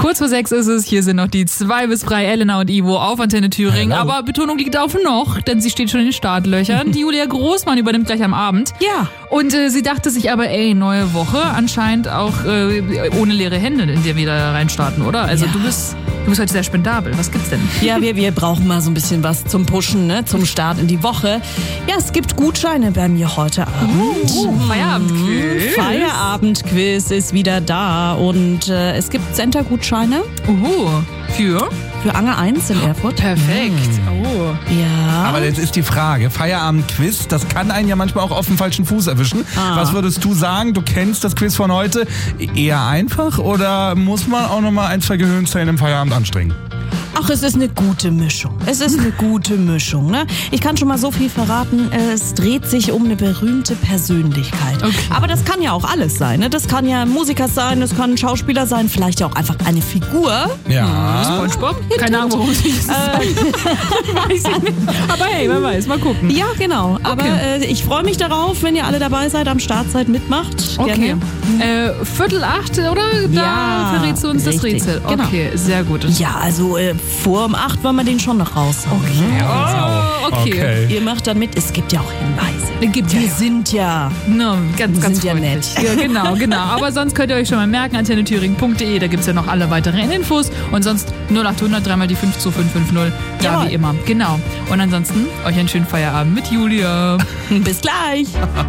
Kurz vor 6 ist es. Hier sind noch die 2 bis 3, Elena und Ivo auf Antenne Thüringen. Hello. Aber Betonung liegt auf noch, denn sie steht schon in den Startlöchern. Die Julia Großmann übernimmt gleich am Abend. Ja. Und sie dachte sich aber, neue Woche, anscheinend auch ohne leere Hände, in der wir da reinstarten, oder? Also Ja. du bist heute sehr spendabel. Was gibt's denn? Ja, wir brauchen mal so ein bisschen was zum Pushen, ne? Zum Start in die Woche. Ja, es gibt Gutscheine bei mir heute Abend. Feierabendquiz. Feierabendquiz ist wieder da und es gibt Center-Gutscheine für Anger 1 in Erfurt. Perfekt. Oh. Ja. Aber jetzt ist die Frage, Feierabend-Quiz, das kann einen ja manchmal auch auf dem falschen Fuß erwischen. Was würdest du sagen? Du kennst das Quiz von heute. Eher einfach oder muss man auch nochmal 1, 2 Gehirnzellen im Feierabend anstrengen? Ach, es ist eine gute Mischung. Ne? Ich kann schon mal so viel verraten, es dreht sich um eine berühmte Persönlichkeit. Okay. Aber das kann ja auch alles sein. Ne? Das kann ja ein Musiker sein, das kann ein Schauspieler sein, vielleicht ja auch einfach eine Figur. Ja. SpongeBob? Keine Ahnung, warum ich das weiß ich nicht. Aber hey, wer weiß, mal gucken. Ja, genau. Aber ich freue mich darauf, wenn ihr alle dabei seid, am Start seid, mitmacht. Okay. Gerne. 7:45, oder? Da Ja, verrätst du uns das richtig. Rätsel. Genau. Okay, sehr gut. Ja, also vor um 8 wollen wir den schon noch raushauen. Okay. Oh, okay. Ihr macht dann mit, es gibt ja auch Hinweise. Wir sind ja... No, ganz sind ja freundlich. nett. Ja, genau. Aber sonst könnt ihr euch schon mal merken, antennethüringen.de, da gibt's ja noch alle weiteren Infos. Und sonst 0800 3 mal die 52550. Ja, Jawohl. wie immer. Genau. Und ansonsten euch einen schönen Feierabend mit Julia. Bis gleich.